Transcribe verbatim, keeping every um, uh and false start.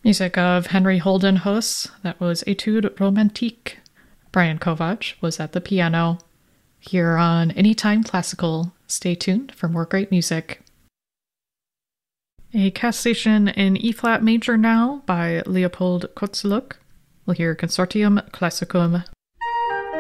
Music of Henry Holden Huss, that was Etude Romantique. Brian Kovac was at the piano. Here on Anytime Classical, stay tuned for more great music. A Cassation in E-flat major now by Leopold Kozelluck. We'll hear Consortium Classicum